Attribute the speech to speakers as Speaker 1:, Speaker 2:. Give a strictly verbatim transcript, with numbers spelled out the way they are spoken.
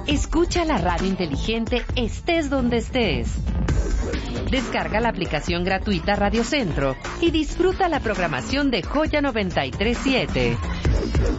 Speaker 1: Escucha la radio inteligente estés donde estés. Descarga la aplicación gratuita Radio Centro y disfruta la programación de Joya noventa y tres punto siete.